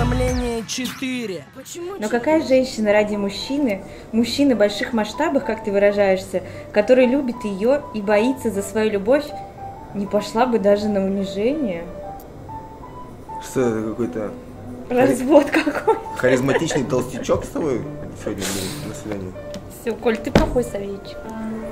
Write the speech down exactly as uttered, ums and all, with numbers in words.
Уведомление четыре. Но какая женщина ради мужчины, мужчины больших масштабах, как ты выражаешься, который любит ее и боится за свою любовь, не пошла бы даже на унижение? Что это, какой-то развод какой? Харизматичный толстячок с тобой сегодня на свидании? Все, Коль, ты плохой советчик.